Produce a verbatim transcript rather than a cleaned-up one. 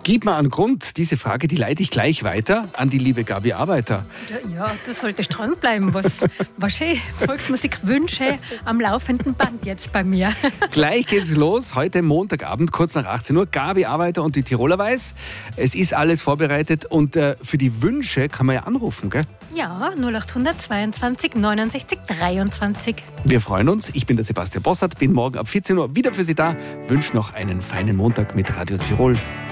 Gib mal einen Grund. Diese Frage, die leite ich gleich weiter an die liebe Gabi Arbeiter. Ja, ja, du solltest dranbleiben. Was, was schön. Volksmusikwünsche am laufenden Band jetzt bei mir. Gleich geht's los. Heute Montagabend, kurz nach achtzehn Uhr. Gabi Arbeiter und die Tiroler Weiß. Es ist alles vorbereitet und äh, für die Wünsche kann man ja anrufen, gell? Ja, null acht zweiundzwanzig neunundsechzig dreiundzwanzig. Wir freuen uns. Ich bin der Sebastian Bossert, bin morgen ab vierzehn Uhr wieder für Sie da. Wünsche noch einen feinen Montag mit Radio Tirol.